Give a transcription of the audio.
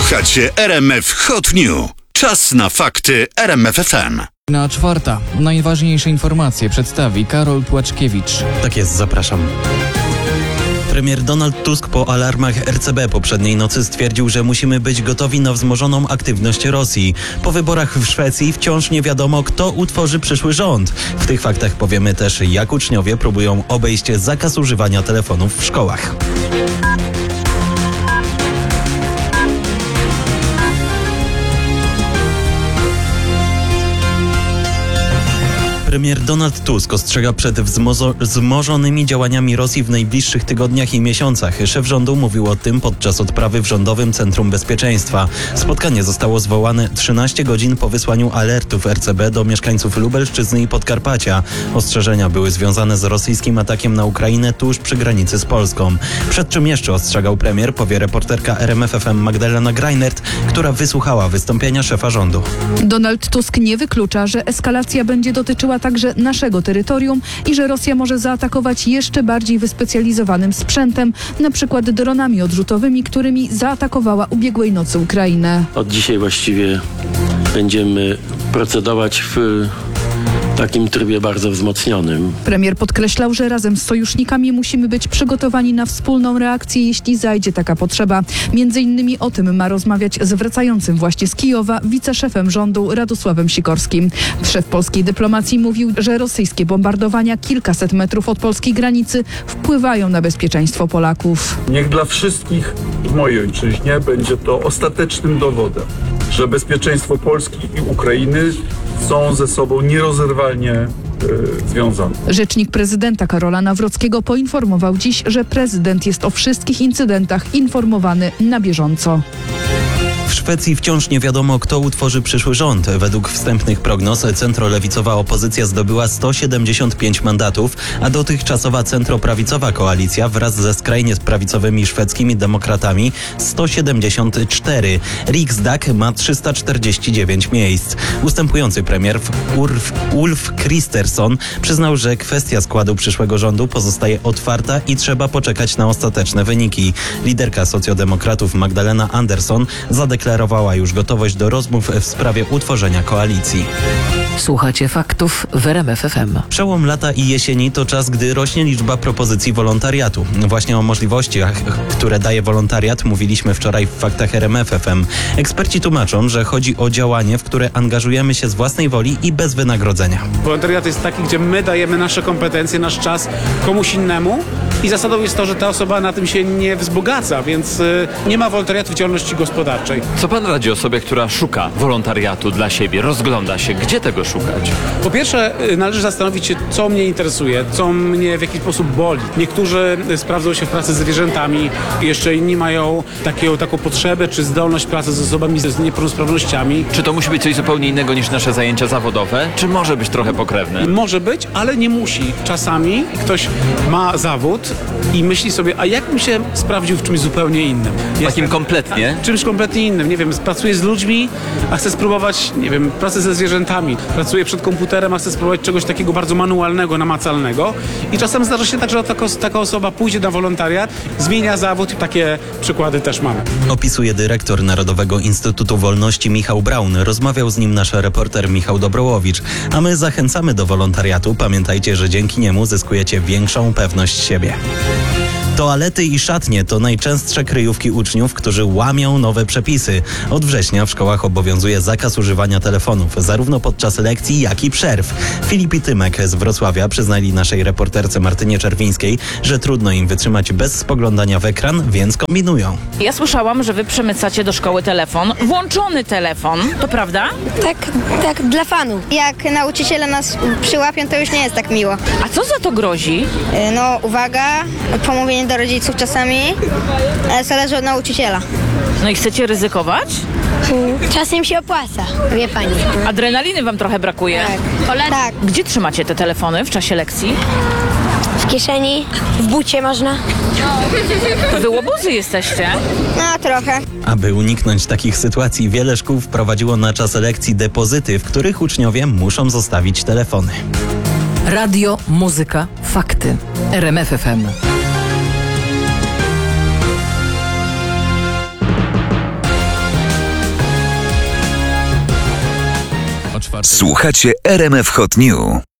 Słuchacie RMF Hot News. Czas na fakty RMF FM. Na czwarta. Najważniejsze informacje przedstawi Karol Płaczkiewicz. Tak jest, zapraszam. Premier Donald Tusk po alarmach RCB poprzedniej nocy stwierdził, że musimy być gotowi na wzmożoną aktywność Rosji. Po wyborach w Szwecji wciąż nie wiadomo, kto utworzy przyszły rząd. W tych faktach powiemy też, jak uczniowie próbują obejść zakaz używania telefonów w szkołach. Premier Donald Tusk ostrzega przed wzmożonymi działaniami Rosji w najbliższych tygodniach i miesiącach. Szef rządu mówił o tym podczas odprawy w Rządowym Centrum Bezpieczeństwa. Spotkanie zostało zwołane 13 godzin po wysłaniu alertów RCB do mieszkańców Lubelszczyzny i Podkarpacia. Ostrzeżenia były związane z rosyjskim atakiem na Ukrainę tuż przy granicy z Polską. Przed czym jeszcze ostrzegał premier, powie reporterka RMF FM Magdalena Greinert, która wysłuchała wystąpienia szefa rządu. Donald Tusk nie wyklucza, że eskalacja będzie dotyczyła także naszego terytorium i że Rosja może zaatakować jeszcze bardziej wyspecjalizowanym sprzętem, na przykład dronami odrzutowymi, którymi zaatakowała ubiegłej nocy Ukrainę. Od dzisiaj właściwie będziemy procedować w takim trybie bardzo wzmocnionym. Premier podkreślał, że razem z sojusznikami musimy być przygotowani na wspólną reakcję, jeśli zajdzie taka potrzeba. Między innymi o tym ma rozmawiać z wracającym właśnie z Kijowa wiceszefem rządu Radosławem Sikorskim. Szef polskiej dyplomacji mówił, że rosyjskie bombardowania kilkaset metrów od polskiej granicy wpływają na bezpieczeństwo Polaków. Niech dla wszystkich w mojej ojczyźnie będzie to ostatecznym dowodem, że bezpieczeństwo Polski i Ukrainy są ze sobą nierozerwalnie związane. Rzecznik prezydenta Karola Nawrockiego poinformował dziś, że prezydent jest o wszystkich incydentach informowany na bieżąco. W Szwecji wciąż nie wiadomo, kto utworzy przyszły rząd. Według wstępnych prognoz centrolewicowa opozycja zdobyła 175 mandatów, a dotychczasowa centroprawicowa koalicja wraz ze skrajnie prawicowymi szwedzkimi demokratami 174. Riksdag ma 349 miejsc. Ustępujący premier Ulf Kristersson przyznał, że kwestia składu przyszłego rządu pozostaje otwarta i trzeba poczekać na ostateczne wyniki. Liderka socjaldemokratów Magdalena Andersson zadeklarowała już gotowość do rozmów w sprawie utworzenia koalicji. Słuchacie faktów w RMF FM. Przełom lata i jesieni to czas, gdy rośnie liczba propozycji wolontariatu. Właśnie o możliwościach, które daje wolontariat, mówiliśmy wczoraj w faktach RMF FM. Eksperci tłumaczą, że chodzi o działanie, w które angażujemy się z własnej woli i bez wynagrodzenia. Wolontariat jest taki, gdzie my dajemy nasze kompetencje, nasz czas komuś innemu i zasadą jest to, że ta osoba na tym się nie wzbogaca, więc nie ma wolontariatu w działalności gospodarczej. Co pan radzi osobie, która szuka wolontariatu dla siebie, rozgląda się, gdzie tego szukać? Po pierwsze, należy zastanowić się, co mnie interesuje, co mnie w jakiś sposób boli. Niektórzy sprawdzą się w pracy z zwierzętami, jeszcze inni mają taką potrzebę czy zdolność pracy z osobami z niepełnosprawnościami. Czy to musi być coś zupełnie innego niż nasze zajęcia zawodowe? Czy może być trochę pokrewne? Może być, ale nie musi. Czasami ktoś ma zawód i myśli sobie, a jak bym się sprawdził w czymś zupełnie innym? Takim kompletnie? Czymś kompletnie innym. Nie wiem, pracuję z ludźmi, a chcę spróbować, nie wiem, pracy ze zwierzętami. Pracuję przed komputerem, a chcę spróbować czegoś takiego bardzo manualnego, namacalnego. I czasem zdarza się tak, że taka osoba pójdzie na wolontariat, zmienia zawód i takie przykłady też mamy. Opisuje dyrektor Narodowego Instytutu Wolności Michał Braun. Rozmawiał z nim nasz reporter Michał Dobrołowicz. A my zachęcamy do wolontariatu. Pamiętajcie, że dzięki niemu zyskujecie większą pewność siebie. Toalety i szatnie to najczęstsze kryjówki uczniów, którzy łamią nowe przepisy. Od września w szkołach obowiązuje zakaz używania telefonów, zarówno podczas lekcji, jak i przerw. Filip i Tymek z Wrocławia przyznali naszej reporterce Martynie Czerwińskiej, że trudno im wytrzymać bez spoglądania w ekran, więc kombinują. Ja słyszałam, że wy przemycacie do szkoły telefon, włączony telefon, to prawda? Tak, dla fanów. Jak nauczyciele nas przyłapią, to już nie jest tak miło. A co za to grozi? No, uwaga, pomówienie do rodziców czasami, ale zależy od nauczyciela. No i chcecie ryzykować? Czasem się opłaca, wie pani. Adrenaliny wam trochę brakuje? Tak. Gdzie trzymacie te telefony w czasie lekcji? W kieszeni, w bucie można. Wy łobuzy jesteście? No, trochę. Aby uniknąć takich sytuacji, wiele szkół wprowadziło na czas lekcji depozyty, w których uczniowie muszą zostawić telefony. Radio, muzyka, fakty. RMF FM. 4. Słuchacie RMF Hot News.